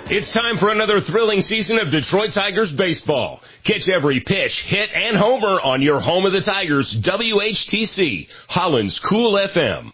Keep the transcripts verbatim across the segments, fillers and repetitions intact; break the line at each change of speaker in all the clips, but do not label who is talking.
It's time for another thrilling season of Detroit Tigers baseball. Catch every pitch, hit, and homer on your home of the Tigers, W H T C, Holland's Cool F M.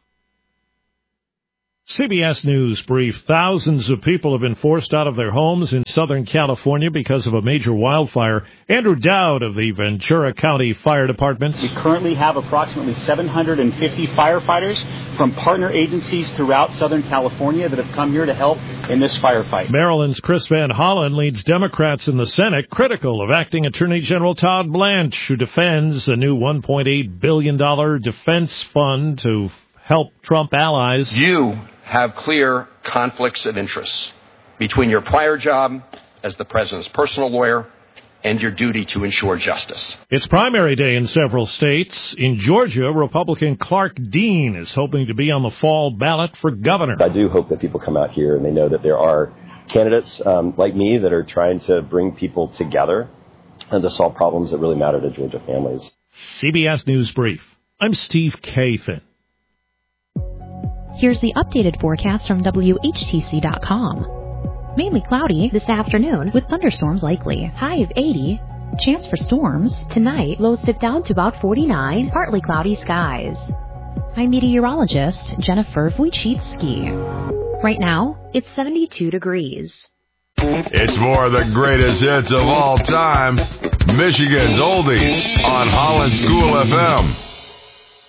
C B S News brief. Thousands of people have been forced out of their homes in Southern California because of a major wildfire. Andrew Dowd of the Ventura County Fire Department.
We currently have approximately seven hundred fifty firefighters from partner agencies throughout Southern California that have come here to help in this firefight.
Maryland's Chris Van Hollen leads Democrats in the Senate critical of acting Attorney General Todd Blanche, who defends a new one point eight billion dollars defense fund to help Trump allies.
You have clear conflicts of interest between your prior job as the president's personal lawyer and your duty to ensure justice.
It's primary day in several states. In Georgia, Republican Clark Dean is hoping to be on the fall ballot for governor.
I do hope that people come out here and they know that there are candidates um, like me that are trying to bring people together and to solve problems that really matter to Georgia families.
C B S News Brief. I'm Steve Kathan.
Here's the updated forecast from W H T C dot com. Mainly cloudy this afternoon with thunderstorms likely. High of eighty. Chance for storms. Tonight, lows dip down to about forty-nine. Partly cloudy skies. I'm meteorologist Jennifer Wojcicki. Right now, it's seventy-two degrees.
It's more of the greatest hits of all time. Michigan's Oldies on Holland's Cool F M.